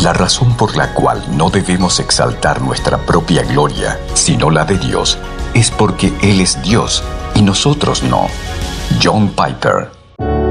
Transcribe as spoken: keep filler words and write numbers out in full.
La razón por la cual no debemos exaltar nuestra propia gloria, sino la de Dios, es porque Él es Dios y nosotros no. John Piper.